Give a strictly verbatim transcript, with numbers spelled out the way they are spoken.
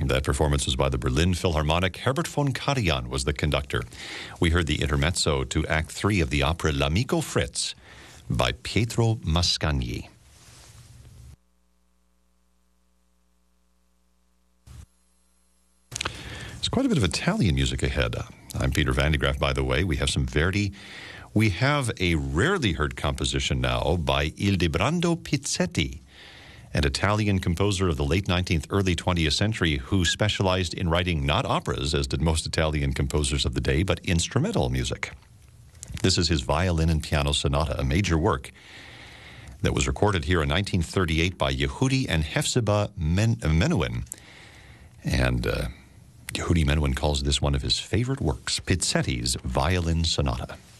That performance was by the Berlin Philharmonic. Herbert von Karajan was the conductor. We heard the intermezzo to Act Three of the opera L'Amico Fritz by Pietro Mascagni. There's quite a bit of Italian music ahead. I'm Peter Van de Graaff, by the way. We have some Verdi. We have a rarely heard composition now by Ildebrando Pizzetti, an Italian composer of the late nineteenth, early twentieth century who specialized in writing not operas, as did most Italian composers of the day, but instrumental music. This is his Violin and Piano Sonata, a major work that was recorded here in nineteen thirty-eight by Yehudi and Hephzibah Men- Menuhin. And uh, Yehudi Menuhin calls this one of his favorite works, Pizzetti's Violin Sonata.